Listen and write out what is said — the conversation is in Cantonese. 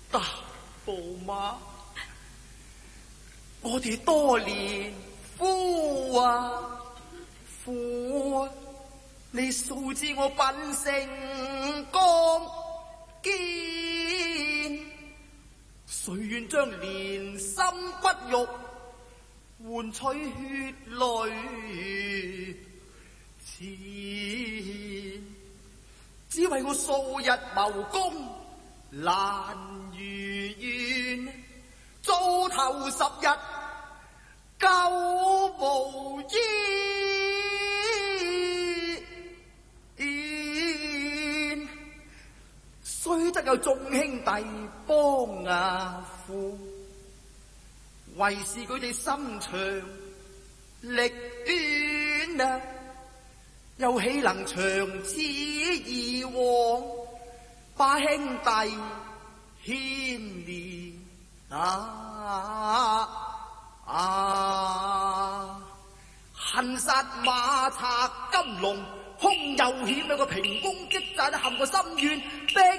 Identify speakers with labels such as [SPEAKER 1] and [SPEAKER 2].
[SPEAKER 1] 大寶媽，我哋多年夫啊夫，你素知我品性剛堅，誰願將連心骨肉換取血淚錢？只為我數日謀功難如願，遭頭10日救無依。雖則有眾兄弟幫阿父，為是佢哋心長力短啊，又豈能長此以往，把兄弟牽連恨殺馬賊金龍，兇又險，兩個平公擊詐，陷個深淵，逼